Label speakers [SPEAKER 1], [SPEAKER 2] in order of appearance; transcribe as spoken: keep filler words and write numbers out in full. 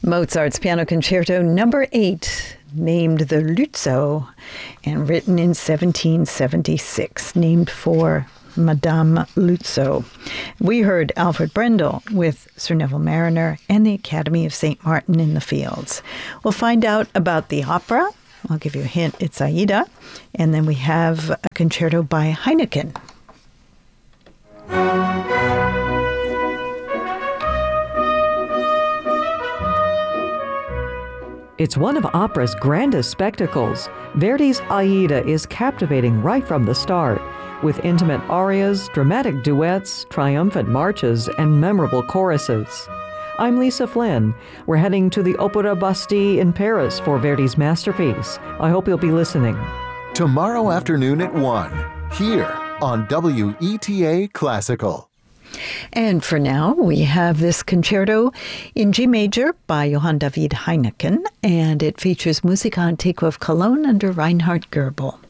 [SPEAKER 1] Mozart's Piano Concerto number eight, named the Lützow, and written in seventeen seventy-six, named for Madame Lützow. We heard Alfred Brendel with Sir Neville Marriner and the Academy of Saint Martin in the Fields. We'll find out about the opera. I'll give you a hint. It's Aida. And then we have a concerto by Heineken.
[SPEAKER 2] It's one of opera's grandest spectacles. Verdi's Aida is captivating right from the start, with intimate arias, dramatic duets, triumphant marches, and memorable choruses. I'm Lisa Flynn. We're heading to the Opera Bastille in Paris for Verdi's masterpiece. I hope you'll be listening.
[SPEAKER 3] Tomorrow afternoon at one, here on W E T A Classical.
[SPEAKER 1] And for now, we have this concerto in G major by Johann David Heineken, and it features Musica Antiqua of Cologne under Reinhard Goebel.